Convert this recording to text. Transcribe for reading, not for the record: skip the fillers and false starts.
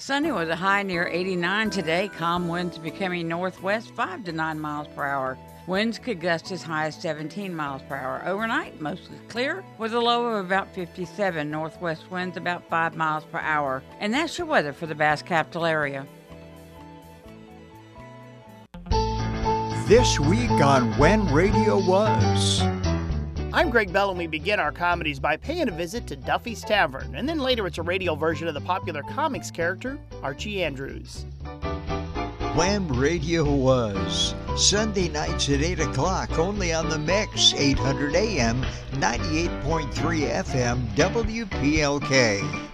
Sunny with a high near 89 today. Calm winds becoming northwest 5 to 9 miles per hour. Winds could gust as high as 17 miles per hour. Overnight, mostly clear with a low of about 57. Northwest winds about 5 miles per hour. And that's your weather for the Bass Capital area. This week on When Radio Was. I'm Greg Bell, and we begin our comedies by paying a visit to Duffy's Tavern, and then later it's a radio version of the popular comics character, Archie Andrews. When Radio Was. Sunday nights at 8 o'clock, only on the Mix, 800 AM, 98.3 FM, WPLK.